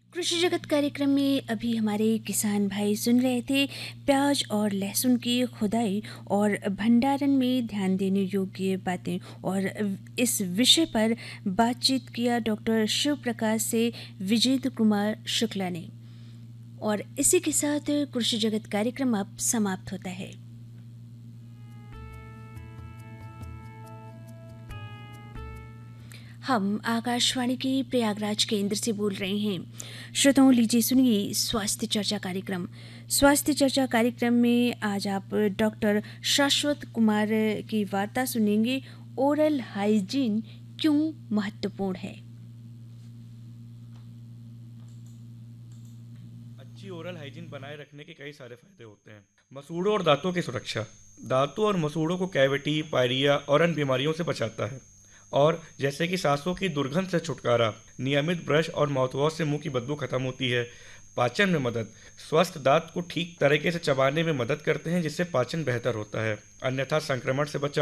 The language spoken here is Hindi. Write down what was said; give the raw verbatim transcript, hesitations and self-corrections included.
कृषि जगत कार्यक्रम में अभी हमारे किसान भाई सुन रहे थे प्याज और लहसुन की खुदाई और भंडारण में ध्यान देने योग्य बातें। और इस विषय पर बातचीत किया डॉक्टर शिव प्रकाश से विजेंद्र कुमार शुक्ला ने। और इसी के साथ कृषि जगत कार्यक्रम अब समाप्त होता है। हम आकाशवाणी के प्रयागराज केंद्र से बोल रहे हैं। श्रोताओं, लीजिए सुनिए स्वास्थ्य चर्चा कार्यक्रम। स्वास्थ्य चर्चा कार्यक्रम में आज आप डॉक्टर शाश्वत कुमार की वार्ता सुनेंगे। ओरल हाइजीन क्यों महत्वपूर्ण है। अच्छी ओरल हाइजीन बनाए रखने के कई सारे फायदे होते हैं। मसूड़ों और दांतों की सुरक्षा। दांतों और मसूड़ों को कैविटी, पायरिया और अन्य बीमारियों से बचाता है। और जैसे कि सांसों की दुर्गंध से छुटकारा, नियमित ब्रश और माउथवॉश से मुंह की बदबू खत्म होती है। पाचन में मदद। स्वस्थ दांत को ठीक तरीके से चबाने में मदद करते हैं, जिससे पाचन बेहतर होता है। अन्यथा संक्रमण से बचाव।